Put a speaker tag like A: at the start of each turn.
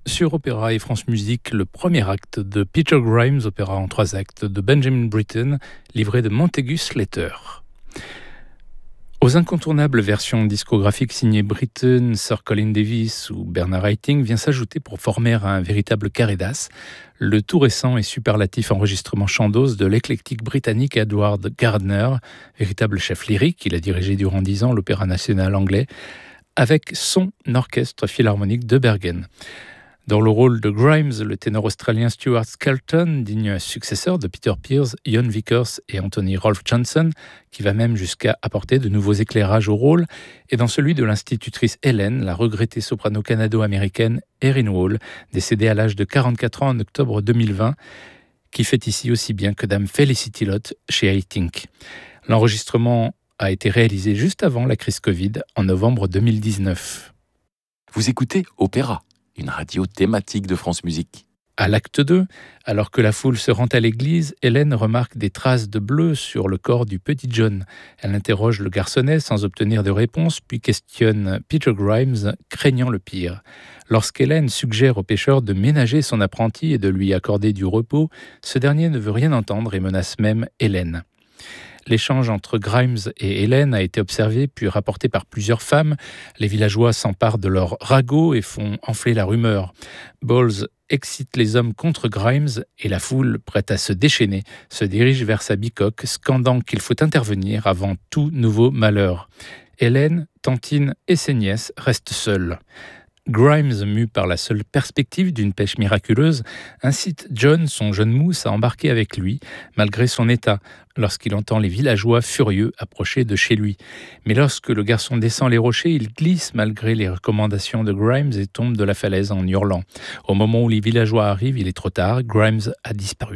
A: Sur Opéra et France Musique, le premier acte de Peter Grimes, opéra en 3 actes de Benjamin Britten, livré de Montagu Slater. Aux incontournables versions discographiques signées Britten, Sir Colin Davis ou Bernard Haitink vient s'ajouter pour former un véritable carré d'as le tout récent et superlatif enregistrement chant d'os de l'éclectique britannique Edward Gardner, véritable chef lyrique. Il a dirigé durant 10 ans l'Opéra national anglais avec son orchestre philharmonique de Bergen. Dans le rôle de Grimes, le ténor australien Stuart Skelton, digne successeur de Peter Pears, Ian Vickers et Anthony Rolfe Johnson, qui va même jusqu'à apporter de nouveaux éclairages au rôle, et dans celui de l'institutrice Hélène, la regrettée soprano canado-américaine Erin Wall, décédée à l'âge de 44 ans en octobre 2020, qui fait ici aussi bien que Dame Felicity Lott chez Haitink. L'enregistrement a été réalisé juste avant la crise Covid, en novembre 2019.
B: Vous écoutez Opéra, une radio thématique de France Musique.
A: À l'acte 2, alors que la foule se rend à l'église, Hélène remarque des traces de bleu sur le corps du petit John. Elle interroge le garçonnet sans obtenir de réponse, puis questionne Peter Grimes, craignant le pire. Lorsqu'Hélène suggère au pêcheur de ménager son apprenti et de lui accorder du repos, ce dernier ne veut rien entendre et menace même Hélène. L'échange entre Grimes et Hélène a été observé puis rapporté par plusieurs femmes. Les villageois s'emparent de leur ragot et font enfler la rumeur. Bowles excite les hommes contre Grimes et la foule, prête à se déchaîner, se dirige vers sa bicoque, scandant qu'il faut intervenir avant tout nouveau malheur. Hélène, Tantine et ses nièces restent seules. Grimes, mu par la seule perspective d'une pêche miraculeuse, incite John, son jeune mousse, à embarquer avec lui, malgré son état, lorsqu'il entend les villageois furieux approcher de chez lui. Mais lorsque le garçon descend les rochers, il glisse malgré les recommandations de Grimes et tombe de la falaise en hurlant. Au moment où les villageois arrivent, il est trop tard, Grimes a disparu.